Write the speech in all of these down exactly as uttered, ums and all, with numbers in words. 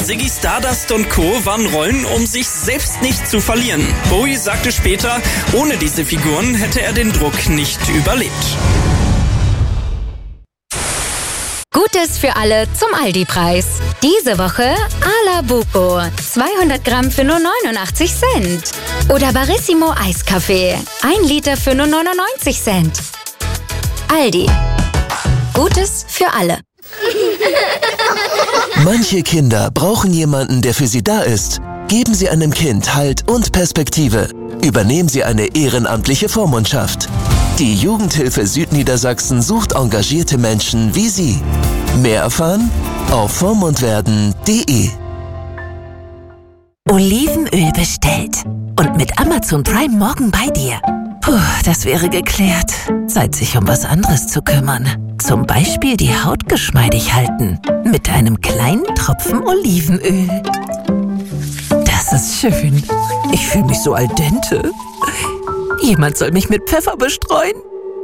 Ziggy Stardust und Co. waren Rollen, um sich selbst nicht zu verlieren. Bowie sagte später, ohne diese Figuren hätte er den Druck nicht überlebt. Gutes für alle zum Aldi-Preis. Diese Woche A la Buco. zweihundert Gramm für nur neunundachtzig Cent. Oder Barissimo Eiskaffee. ein Liter für nur neunundneunzig Cent. Aldi. Gutes für alle. Manche Kinder brauchen jemanden, der für sie da ist. Geben Sie einem Kind Halt und Perspektive. Übernehmen Sie eine ehrenamtliche Vormundschaft. Die Jugendhilfe Südniedersachsen sucht engagierte Menschen wie Sie. Mehr erfahren auf vormundwerden punkt de. Olivenöl bestellt. Und mit Amazon Prime morgen bei dir. Puh, das wäre geklärt. Zeit, sich um was anderes zu kümmern. Zum Beispiel die Haut geschmeidig halten. Mit einem kleinen Tropfen Olivenöl. Das ist schön. Ich fühle mich so al dente. Jemand soll mich mit Pfeffer bestreuen.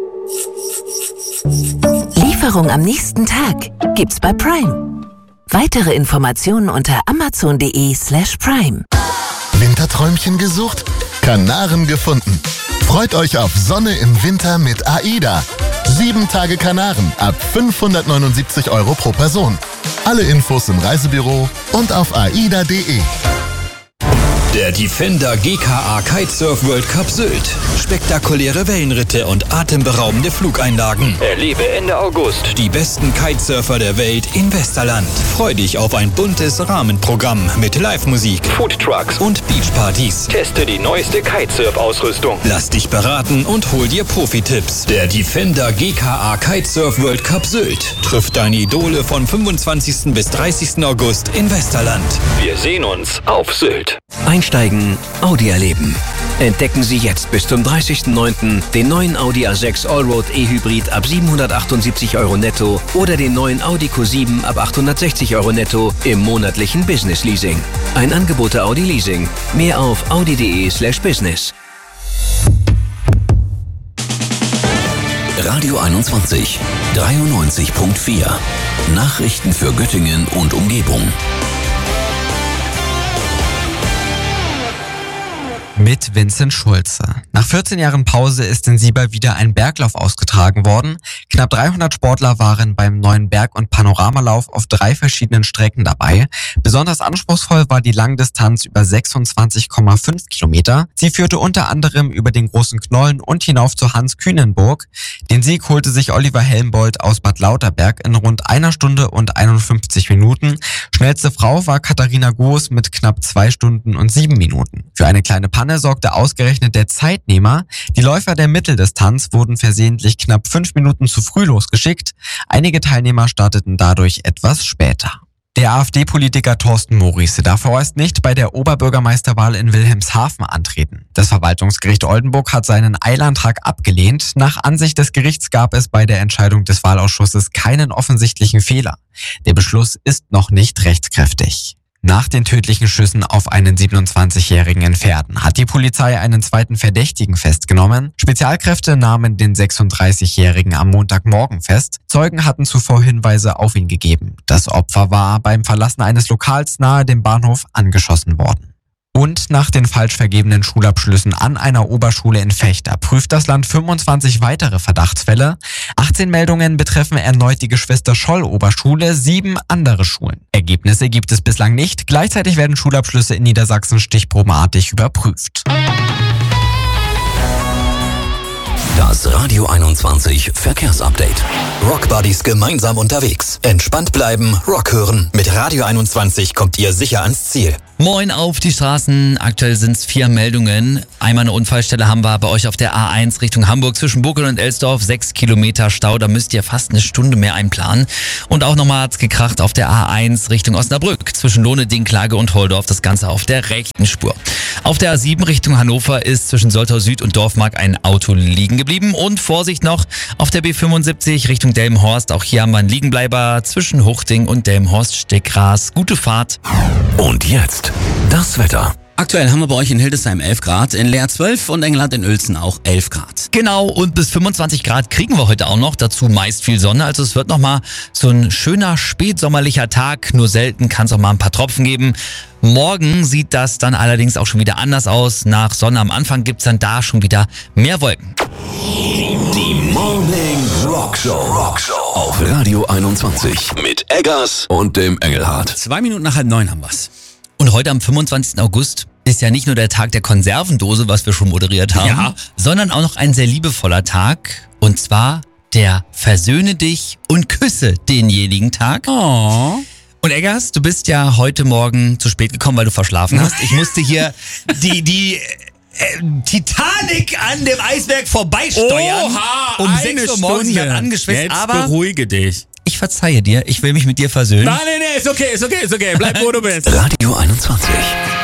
Lieferung am nächsten Tag gibt's bei Prime. Weitere Informationen unter amazon.de slash prime. Winterträumchen gesucht? Kanaren gefunden. Freut euch auf Sonne im Winter mit AIDA. Sieben Tage Kanaren ab fünfhundertneunundsiebzig Euro pro Person. Alle Infos im Reisebüro und auf aida punkt de. Der Defender G K A Kitesurf World Cup Sylt. Spektakuläre Wellenritte und atemberaubende Flugeinlagen. Erlebe Ende August die besten Kitesurfer der Welt in Westerland. Freu dich auf ein buntes Rahmenprogramm mit Live-Musik, Foodtrucks und Beachpartys. Teste die neueste Kitesurf-Ausrüstung. Lass dich beraten und hol dir Profi-Tipps. Der Defender G K A Kitesurf World Cup Sylt trifft deine Idole von fünfundzwanzigsten bis dreißigsten August in Westerland. Wir sehen uns auf Sylt. Einsteigen, Audi erleben. Entdecken Sie jetzt bis zum dreißigsten neunten den neuen Audi A sechs Allroad E-Hybrid ab siebenhundertachtundsiebzig Euro netto oder den neuen Audi Q sieben ab achthundertsechzig Euro netto im monatlichen Business Leasing. Ein Angebot der Audi Leasing. Mehr auf audi.de slash business. Radio einundzwanzig, dreiundneunzig Komma vier. Nachrichten für Göttingen und Umgebung. Mit Vincent Schulze. Nach vierzehn Jahren Pause ist in Sieber wieder ein Berglauf ausgetragen worden. Knapp dreihundert Sportler waren beim neuen Berg- und Panoramalauf auf drei verschiedenen Strecken dabei. Besonders anspruchsvoll war die Langdistanz über sechsundzwanzig Komma fünf Kilometer. Sie führte unter anderem über den Großen Knollen und hinauf zu Hans Kühnenburg. Den Sieg holte sich Oliver Helmbold aus Bad Lauterberg in rund einer Stunde und einundfünfzig Minuten. Schnellste Frau war Katharina Goos mit knapp zwei Stunden und sieben Minuten. Für eine kleine Panne sorgte ausgerechnet der Zeitnehmer. Die Läufer der Mitteldistanz wurden versehentlich knapp fünf Minuten zu früh losgeschickt. Einige Teilnehmer starteten dadurch etwas später. Der AfD-Politiker Thorsten Mories darf vorerst nicht bei der Oberbürgermeisterwahl in Wilhelmshaven antreten. Das Verwaltungsgericht Oldenburg hat seinen Eilantrag abgelehnt. Nach Ansicht des Gerichts gab es bei der Entscheidung des Wahlausschusses keinen offensichtlichen Fehler. Der Beschluss ist noch nicht rechtskräftig. Nach den tödlichen Schüssen auf einen siebenundzwanzigjährigen in Verden hat die Polizei einen zweiten Verdächtigen festgenommen. Spezialkräfte nahmen den sechsunddreißigjährigen am Montagmorgen fest. Zeugen hatten zuvor Hinweise auf ihn gegeben. Das Opfer war beim Verlassen eines Lokals nahe dem Bahnhof angeschossen worden. Und nach den falsch vergebenen Schulabschlüssen an einer Oberschule in Vechta prüft das Land fünfundzwanzig weitere Verdachtsfälle. achtzehn Meldungen betreffen erneut die Geschwister-Scholl-Oberschule, sieben andere Schulen. Ergebnisse gibt es bislang nicht. Gleichzeitig werden Schulabschlüsse in Niedersachsen stichprobenartig überprüft. Das Radio einundzwanzig Verkehrsupdate. Rockbuddies gemeinsam unterwegs. Entspannt bleiben, Rock hören. Mit Radio einundzwanzig kommt ihr sicher ans Ziel. Moin auf die Straßen. Aktuell sind es vier Meldungen. Einmal eine Unfallstelle haben wir bei euch auf der A eins Richtung Hamburg zwischen Buckel und Elsdorf. Sechs Kilometer Stau, da müsst ihr fast eine Stunde mehr einplanen. Und auch nochmal hat's gekracht auf der A eins Richtung Osnabrück zwischen Lohne, Dinklage und Holdorf. Das Ganze auf der rechten Spur. Auf der A sieben Richtung Hannover ist zwischen Soltau Süd und Dorfmark ein Auto liegen geblieben. Und Vorsicht noch auf der B fünfundsiebzig Richtung Delmenhorst. Auch hier haben wir einen Liegenbleiber zwischen Huchting und Delmenhorst-Steckgras. Gute Fahrt. Und jetzt das Wetter. Aktuell haben wir bei euch in Hildesheim elf Grad, in Leer zwölf und Engelland in Uelzen auch elf Grad. Genau, und bis fünfundzwanzig Grad kriegen wir heute auch noch, dazu meist viel Sonne, also es wird nochmal so ein schöner spätsommerlicher Tag, nur selten kann es auch mal ein paar Tropfen geben. Morgen sieht das dann allerdings auch schon wieder anders aus, nach Sonne am Anfang gibt's dann da schon wieder mehr Wolken. Die Morning Rock Show, Rock Show auf Radio einundzwanzig mit Eggers und dem Engelhardt. Zwei Minuten nach halb neun haben wir's. Und heute am fünfundzwanzigsten August ist ja nicht nur der Tag der Konservendose, was wir schon moderiert haben, Ja. sondern auch noch ein sehr liebevoller Tag. Und zwar der Versöhne dich und küsse denjenigen Tag. Oh. Und Eggers, du bist ja heute Morgen zu spät gekommen, weil du verschlafen hast. Ich musste hier die, die äh, Titanic an dem Eisberg vorbeisteuern. Oha, um eine sechs Uhr morgens. Ich Stunde. hab angeschwitzt, Jetzt aber beruhige dich. ich verzeihe dir. Ich will mich mit dir versöhnen. Nein, nein, nein, ist okay, ist okay, ist okay. Bleib, wo du bist. Radio einundzwanzig.